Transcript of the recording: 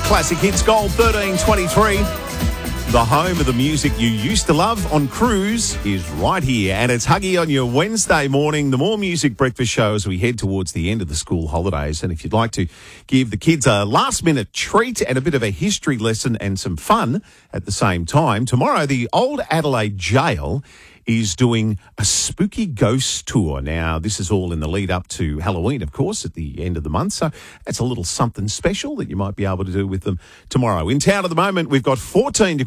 Classic Hits Gold 1323. The home of the music you used to love on Cruise is right here. And it's Huggy on your Wednesday morning. The More Music Breakfast Show as we head towards the end of the school holidays. And if you'd like to give the kids a last-minute treat and a bit of a history lesson and some fun at the same time, tomorrow the Old Adelaide Jail is doing a spooky ghost tour. Now, this is all in the lead up to Halloween, of course, at the end of the month. So that's a little something special that you might be able to do with them tomorrow. In town at the moment, we've got 14 degrees.